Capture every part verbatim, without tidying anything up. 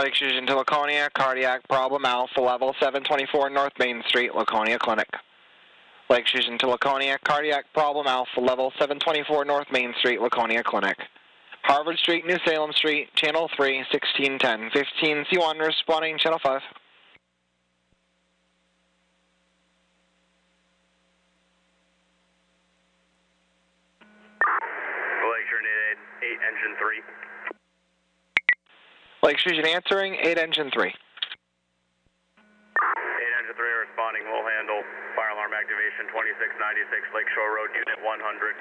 Lakes Region to Laconia, cardiac problem, Alpha level seven twenty-four North Main Street, Laconia Clinic. Lakes Region to Laconia, cardiac problem, Alpha level seven twenty-four North Main Street, Laconia Clinic. Harvard Street, New Salem Street, Channel three, sixteen ten, fifteen C one, responding, Channel five. Lakes Region eight, eight, engine three. Lakes Region answering, eight, engine three. eight, engine three, responding, will handle. Fire alarm activation, twenty-six ninety-six Lakeshore Road, unit one hundred.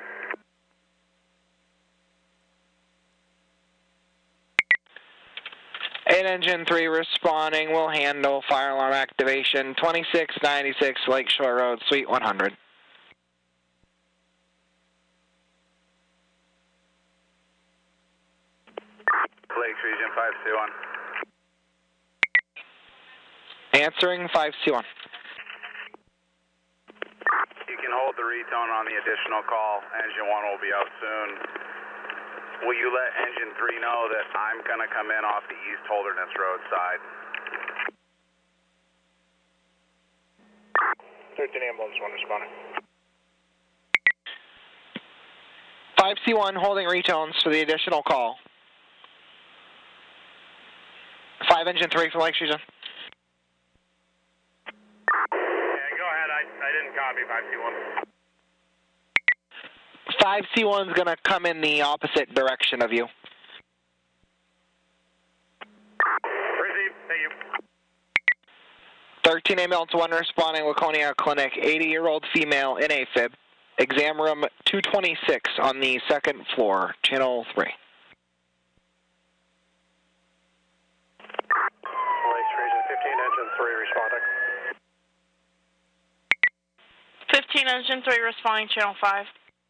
eight engine three responding, will handle fire alarm activation, twenty-six ninety-six Lakeshore Road, Suite one hundred. Lakes Region five C one. Answering five C one. You can hold the retone on the additional call. Engine one will be out soon. Will you let engine three know that I'm going to come in off the East Holderness Road side? thirteen ambulance one responding. five C one holding retones for the additional call. five engine three for Lakes Region. Yeah, go ahead. I, I didn't copy five C one. five C one is going to come in the opposite direction of you. Receive. Thank you. thirteen ambulance one responding, Laconia Clinic, eighty-year-old female in AFib. Exam room two twenty-six on the second floor, channel three. Lakes Region fifteen, engine three responding. fifteen engine three responding, channel five.